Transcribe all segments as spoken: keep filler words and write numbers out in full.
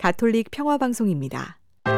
가톨릭 평화방송입니다.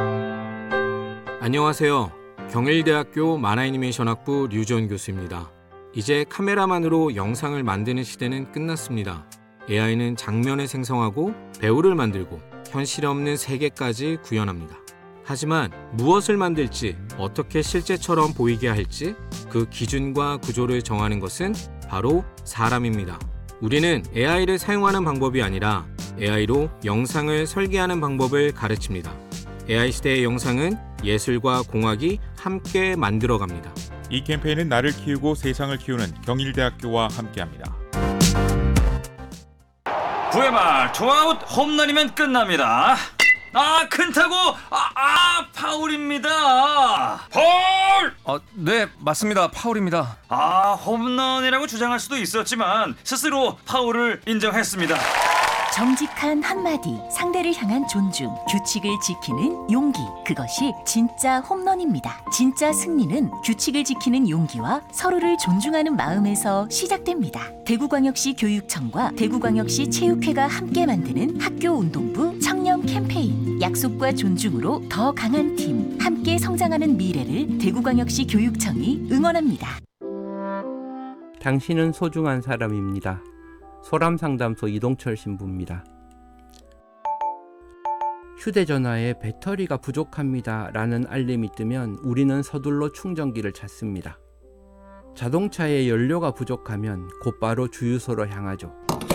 안녕하세요. 경일대학교 만화애니메이션학부 류지원 교수입니다. 이제 카메라만으로 영상을 만드는 시대는 끝났습니다. 에이아이는 장면을 생성하고 배우를 만들고 현실 없는 세계까지 구현합니다. 하지만 무엇을 만들지, 어떻게 실제처럼 보이게 할지 그 기준과 구조를 정하는 것은 바로 사람입니다. 우리는 에이아이를 사용하는 방법이 아니라 에이아이로 영상을 설계하는 방법을 가르칩니다. 에이아이 시대의 영상은 예술과 공학이 함께 만들어갑니다. 이 캠페인은 나를 키우고 세상을 키우는 경일대학교와 함께합니다. 구회 말 투아웃 홈런이면 끝납니다. 아, 큰 타구, 아, 아 파울입니다. 파울! 아, 네, 맞습니다. 파울입니다. 아, 홈런이라고 주장할 수도 있었지만 스스로 파울을 인정했습니다. 정직한 한마디, 상대를 향한 존중, 규칙을 지키는 용기, 그것이 진짜 홈런입니다. 진짜 승리는 규칙을 지키는 용기와 서로를 존중하는 마음에서 시작됩니다. 대구광역시 교육청과 대구광역시 체육회가 함께 만드는 학교운동부 청년 캠페인, 약속과 존중으로 더 강한 팀, 함께 성장하는 미래를 대구광역시 교육청이 응원합니다. 당신은 소중한 사람입니다. 소람상담소 이동철 신부입니다. 휴대전화에 배터리가 부족합니다 라는 알림이 뜨면 우리는 서둘러 충전기를 찾습니다. 자동차에 연료가 부족하면 곧바로 주유소로 향하죠.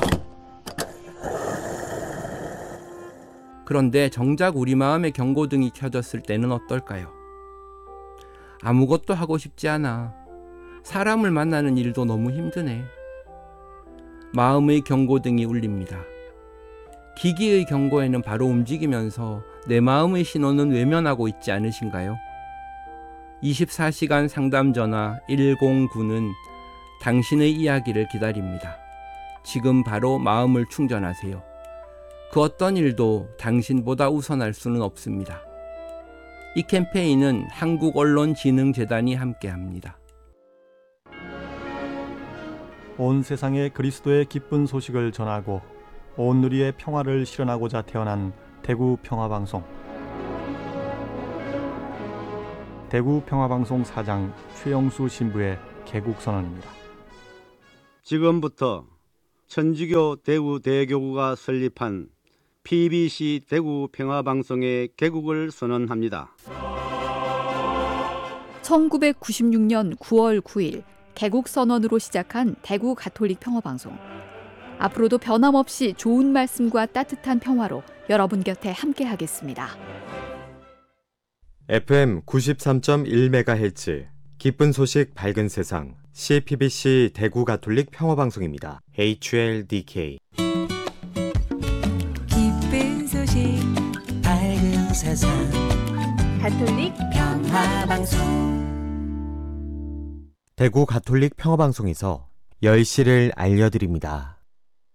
그런데 정작 우리 마음의 경고등이 켜졌을 때는 어떨까요? 아무것도 하고 싶지 않아. 사람을 만나는 일도 너무 힘드네. 마음의 경고등이 울립니다. 기기의 경고에는 바로 움직이면서 내 마음의 신호는 외면하고 있지 않으신가요? 이십사 시간 상담 전화 일공구는 당신의 이야기를 기다립니다. 지금 바로 마음을 충전하세요. 그 어떤 일도 당신보다 우선할 수는 없습니다. 이 캠페인은 한국언론진흥재단이 함께합니다. 온 세상에 그리스도의 기쁜 소식을 전하고 온 누리의 평화를 실현하고자 태어난 대구 평화방송. 대구 평화방송 사장 최영수 신부의 개국선언입니다. 지금부터 천주교 대구 대교구가 설립한 피비씨 대구 평화방송의 개국을 선언합니다. 천구백구십육 년 구월 구일 개국 선언으로 시작한 대구 가톨릭 평화방송. 앞으로도 변함없이 좋은 말씀과 따뜻한 평화로 여러분 곁에 함께하겠습니다. 에프엠 구십삼 점 일 메가헤르츠 기쁜 소식 밝은 세상 씨피비씨 대구 가톨릭 평화방송입니다. 에이치엘디케이 기쁜 소식 밝은 세상 가톨릭 평화방송. 대구 가톨릭 평화방송에서 열 시를 알려드립니다.